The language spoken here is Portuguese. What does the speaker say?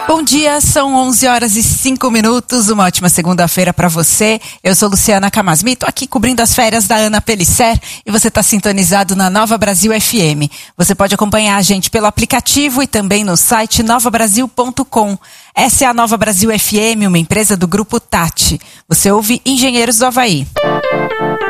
Bom dia, são 11h05, uma ótima segunda-feira para você. Eu sou Luciana Camasmi, tô aqui cobrindo as férias da Ana Pelisser e você está sintonizado na Nova Brasil FM. Você pode acompanhar a gente pelo aplicativo e também no site novabrasil.com. Essa é a Nova Brasil FM, uma empresa do Grupo Tati. Você ouve Engenheiros do Havaí.